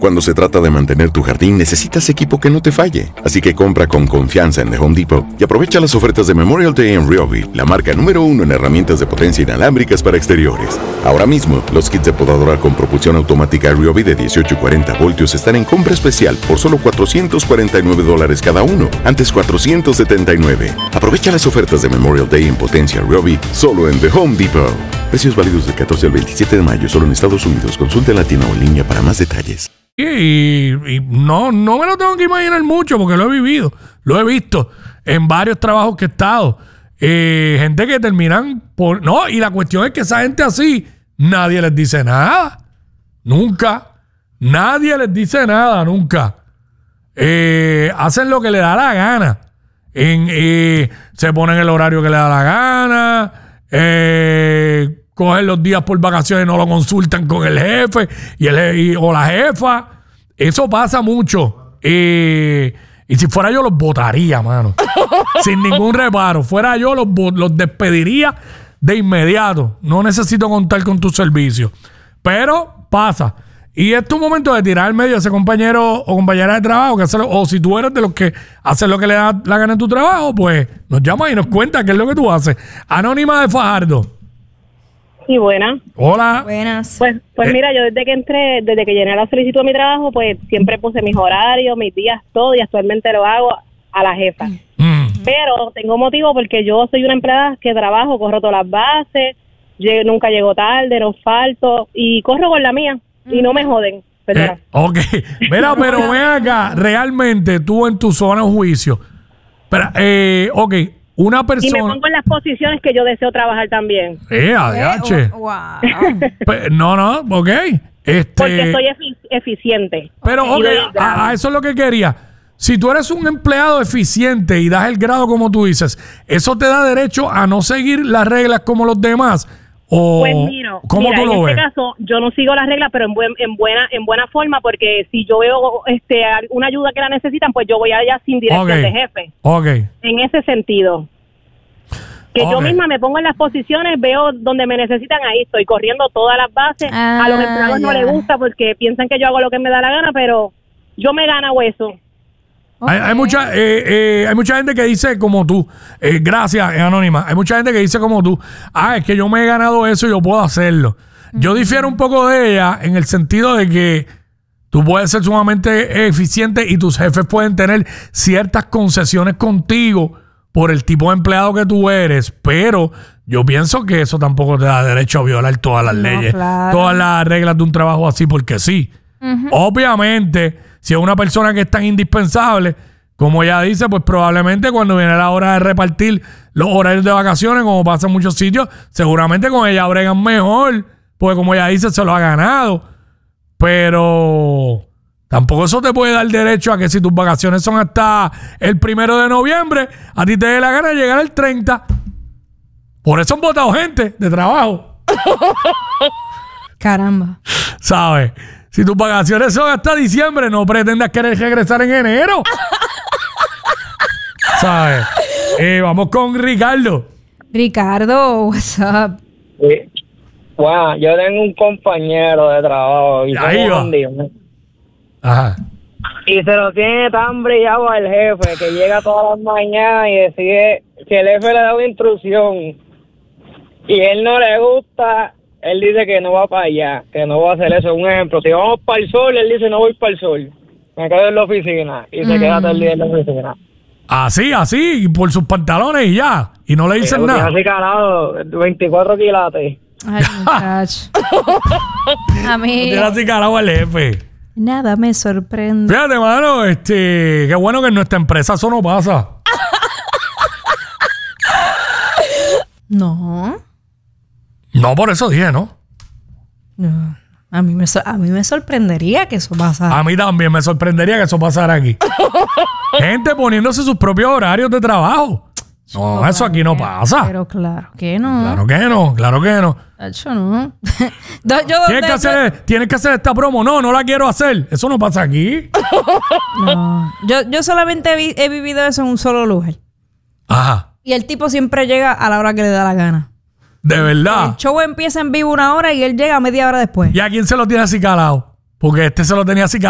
Cuando se trata de mantener tu jardín, necesitas equipo que no te falle. Así que compra con confianza en The Home Depot y aprovecha las ofertas de Memorial Day en Ryobi, la marca número 1 en herramientas de potencia inalámbricas para exteriores. Ahora mismo, los kits de podadora con propulsión automática Ryobi de 18 y 40 voltios están en compra especial por solo $449 cada uno, antes $479. Aprovecha las ofertas de Memorial Day en potencia Ryobi solo en The Home Depot. Precios válidos del 14 al 27 de mayo solo en Estados Unidos. Consulte en la tienda o en línea para más detalles. Y no me lo tengo que imaginar mucho porque lo he vivido, lo he visto en varios trabajos que he estado. Gente que terminan por... No, y la cuestión es que esa gente así, nadie les dice nada. Nunca. Nadie les dice nada, nunca. Hacen lo que le da la gana. Se ponen el horario que le da la gana. Cogen los días por vacaciones, no lo consultan con el jefe o la jefa. Eso pasa mucho. Y si fuera yo, los botaría, mano. Sin ningún reparo. Fuera yo, los despediría de inmediato. No necesito contar con tus servicios. Pero pasa. Y es tu momento de tirar al medio a ese compañero o compañera de trabajo que o si tú eres de los que hacen lo que le da la gana en tu trabajo, pues nos llamas y nos cuentas qué es lo que tú haces. Anónima de Fajardo. Sí, buenas. Hola. Buenas. Pues mira, yo desde que llené la solicitud de mi trabajo, pues siempre puse mis horarios, mis días, todo, y actualmente lo hago a la jefa. Pero tengo motivo porque yo soy una empleada que trabajo, corro todas las bases, nunca llego tarde, no falto, y corro con la mía, y no me joden. Ok. Mira, pero ven acá, realmente tú en tu zona de juicio. Ok. Una persona... Y me pongo en las posiciones que yo deseo trabajar también. Wow. No, ok. Porque soy eficiente. Pero, ok, a eso es lo que quería. Si tú eres un empleado eficiente y das el grado como tú dices, ¿eso te da derecho a no seguir las reglas como los demás? ¿O pues mira, cómo tú lo ves? En este caso, yo no sigo las reglas, pero en buena forma, porque si yo veo una ayuda que la necesitan, pues yo voy allá sin dirección de jefe. Ok. En ese sentido. Que yo misma me pongo en las posiciones, veo donde me necesitan, ahí estoy corriendo todas las bases. A los empleados no les gusta porque piensan que yo hago lo que me da la gana, pero yo me gano eso. Okay. Hay mucha gente que dice como tú, gracias, Anónima, hay mucha gente que dice como tú, es que yo me he ganado eso y yo puedo hacerlo. Yo difiero un poco de ella en el sentido de que tú puedes ser sumamente eficiente y tus jefes pueden tener ciertas concesiones contigo por el tipo de empleado que tú eres, pero yo pienso que eso tampoco te da derecho a violar todas las leyes, todas las reglas de un trabajo así porque sí. Obviamente, si es una persona que es tan indispensable, como ella dice, pues probablemente cuando viene la hora de repartir los horarios de vacaciones, como pasa en muchos sitios, seguramente con ella bregan mejor, porque como ella dice, se lo ha ganado. Pero tampoco eso te puede dar derecho a que si tus vacaciones son hasta el 1 de noviembre, a ti te dé la gana de llegar el 30. Por eso han votado gente de trabajo. Caramba. ¿Sabes? Si tus vacaciones son hasta diciembre, no pretendas querer regresar en enero. ¿Sabes? Vamos con Ricardo. Ricardo, what's up? Bueno, yo tengo un compañero de trabajo y ahí va. Ajá. Y se lo tiene tan brillado al jefe que llega todas las mañanas y decide que el jefe le da una instrucción y él no le gusta. Él dice que no va para allá, que no va a hacer eso. Un ejemplo, si vamos para el sol, él dice no voy para el sol. Me quedo en la oficina y se queda todo el día en la oficina. Así, y por sus pantalones y ya. Y no le dicen nada. Así calado, 24 quilates. Ay, muchacho. A mí... Tiene así calado al jefe. Nada me sorprende. Fíjate, mano, qué bueno que en nuestra empresa eso no pasa. No. No, por eso dije, ¿no? No. A mí me sorprendería que eso pasara. A mí también me sorprendería que eso pasara aquí. Gente poniéndose sus propios horarios de trabajo. No, eso aquí no pasa. Pero claro que no. Claro que no. Hecho, no. Tienes que hacer esta promo. No la quiero hacer. Eso no pasa aquí. No. Yo solamente he vivido eso en un solo lugar. Ajá. Y el tipo siempre llega a la hora que le da la gana. De verdad. El show empieza en vivo 1 hora y él llega media hora después. ¿Y a quién se lo tiene así calado? Porque este se lo tenía así calado